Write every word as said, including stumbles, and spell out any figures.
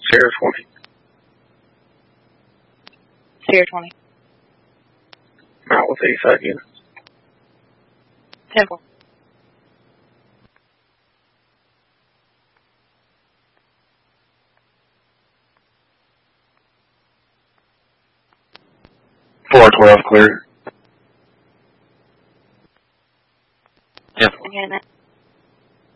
Sierra twenty. Sierra twenty. Not with A S A C units. ten four. four twelve clear. Yeah. I'm hearing that.